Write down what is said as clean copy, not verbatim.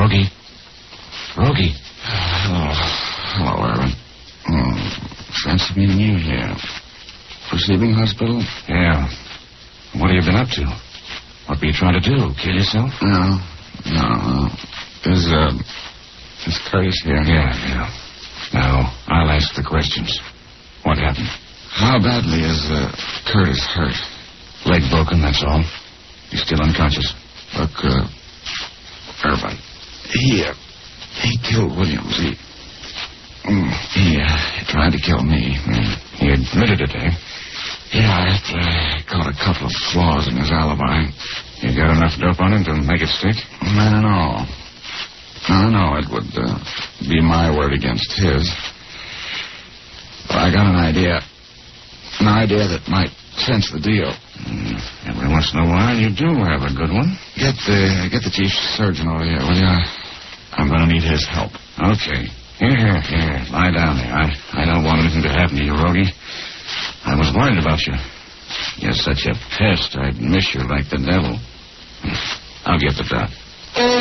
Rogie? Rogie? Hello, Irvin. Fancy meeting you here. Receiving hospital? Yeah. What have you been up to? What were you trying to do? Kill yourself? No. Is Curtis here? Yeah. Now, I'll ask the questions. What happened? How badly is Curtis hurt? Leg broken, that's all. He's still unconscious. Look, Irvin, he killed Williams. He tried to kill me. He admitted it, eh? Yeah, I caught a couple of flaws in his alibi. You got enough dope on him to make it stick? I don't know. It would be my word against his. But I got an idea. An idea that might cinch the deal. Every once in a while, you do have a good one. Get the chief surgeon over here, will you? I'm going to need his help. Okay. Here. Lie down there. I don't want anything to happen to you, Rogie. I was worried about you. You're such a pest, I'd miss you like the devil. I'll get the doc.